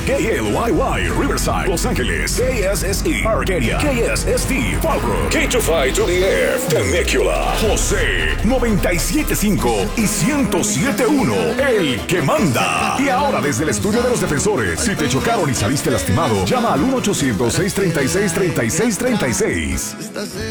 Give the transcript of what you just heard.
KLYY, Riverside, Los Ángeles. KSSE, Arcadia. KSST, Fallbrook. K25 to the Air, Temecula. José, 97.5 y 107.1, el que manda. Y ahora desde el estudio de los defensores, si te chocaron y saliste lastimado, llama al 1-800-636-3636.